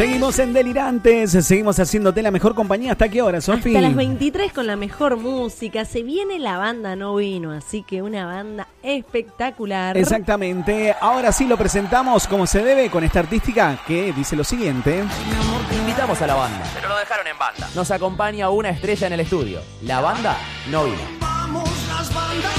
Seguimos en Delirantes, seguimos haciéndote la mejor compañía. ¿Hasta qué hora, Sofi? Hasta las 23 con la mejor música. Se viene La Banda No Vino, así que una banda espectacular. Exactamente. Ahora sí lo presentamos como se debe con esta artística que dice lo siguiente. Te invitamos a la banda, pero lo dejaron en banda. Nos acompaña una estrella en el estudio. La banda no vino. Vamos las bandas.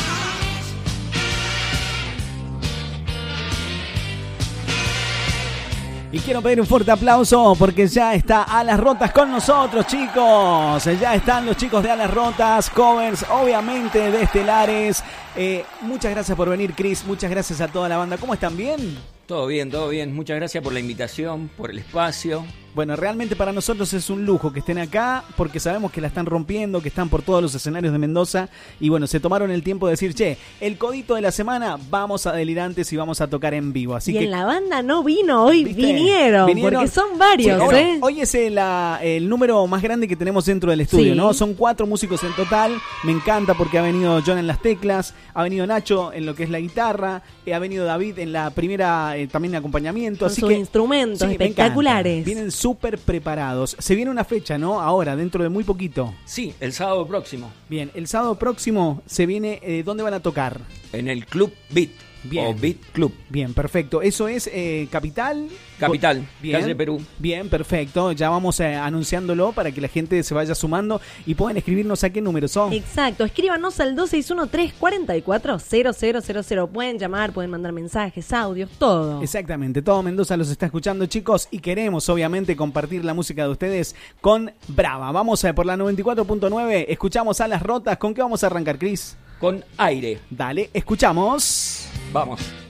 Y quiero pedir un fuerte aplauso porque ya está Alas Rotas con nosotros, chicos. Ya están los chicos de Alas Rotas, covers, obviamente, de estelares. Muchas gracias por venir, Chris. Muchas gracias a toda la banda. ¿Cómo están? ¿Bien? Todo bien, todo bien. Muchas gracias por la invitación, por el espacio. Bueno, realmente para nosotros es un lujo que estén acá porque sabemos que la están rompiendo, que están por todos los escenarios de Mendoza y bueno, se tomaron el tiempo de decir, che, el codito de la semana, vamos a Delirantes y vamos a tocar en vivo. Así y que en La Banda No Vino, hoy ¿viste? vinieron, porque son varios, sí, hoy es el número más grande que tenemos dentro del estudio, sí. ¿No? Son 4 músicos en total, me encanta porque ha venido John en las teclas, ha venido Nacho en lo que es la guitarra, ha venido David en la primera, también acompañamiento. Con así sus que instrumentos sí, espectaculares. Vienen súper preparados. Se viene una fecha, ¿no? Ahora, dentro de muy poquito. Sí, el sábado próximo. Bien, el sábado próximo se viene, ¿dónde van a tocar? En el Club Beat. Bien. O Beat Club. Bien, perfecto. ¿Eso es Capital? Capital, bien, calle Perú. Bien, perfecto. Ya vamos anunciándolo para que la gente se vaya sumando y pueden escribirnos a qué número son. Exacto, escríbanos al 261-344-0000. Pueden llamar, pueden mandar mensajes, audios, todo. Exactamente, todo Mendoza los está escuchando, chicos, y queremos obviamente compartir la música de ustedes con Brava. Vamos por la 94.9, escuchamos Alas Rotas. ¿Con qué vamos a arrancar, Cris? Con Aire. Dale, escuchamos. Vamos.